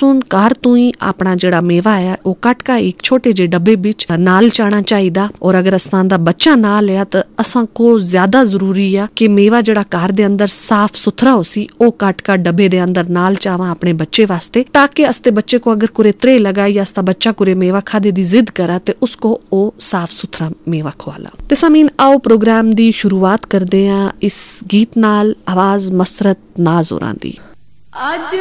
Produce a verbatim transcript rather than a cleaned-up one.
अस हुण घर तो ही अपना जिहड़ा मेवा है वो कट का एक छोटे जे डब्बे विच नाल जाना चाहिदा। और अगर असां दा बच्चा नाल है तो असां को ज्यादा जरूरी है कि मेवा जिहड़ा घर दे अंदर साफ सुथरा हो सी ओ कट का डब्बे दे अंदर नाल चावां अपने बच्चे वास्ते, ताकि अस्ते बच्चे को अगर कुरे त्रे लगा या अस्ता बच्चा कुरे मेवा खादे दी जिद करा ते उसको ओ साफ सुथरा मेवा खवाला। ते सामीन आओ प्रोग्राम दी शुरुआत करदे हां इस गीत नाल, आवाज मसरत नाज होरां दी। आज